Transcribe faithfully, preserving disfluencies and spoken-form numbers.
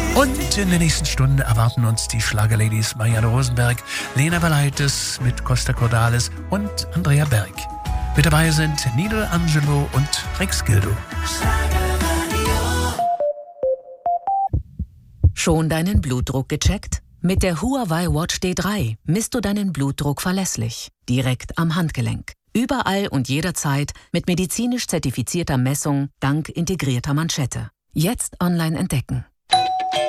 Und in der nächsten Stunde erwarten uns die Schlagerladies Marianne Rosenberg, Lena Valaitis mit Costa Cordalis und Andrea Berg. Mit dabei sind Nino Angelo und Rex Gildo. Schon deinen Blutdruck gecheckt? Mit der Huawei Watch D drei misst du deinen Blutdruck verlässlich, direkt am Handgelenk. Überall und jederzeit mit medizinisch zertifizierter Messung dank integrierter Manschette. Jetzt online entdecken.